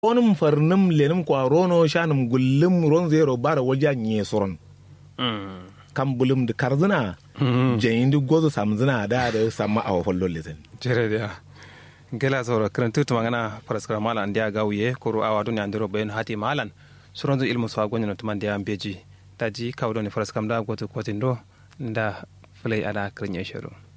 onum farnum lenum kwa rono shanum gullum ron zero bara waja nye soron kam bulum de karzina jeyindi gozo samzina da samma aw follo lesen jere dia gela zoro krantu to mangana paraskara mala ndia gawiye kuru awa dunya ndiro ben hati malan suronzo ilmu swa gonyo to mandia ambeji taji kawdo ni paraskam da goto kotindo nda flay ada krenya shero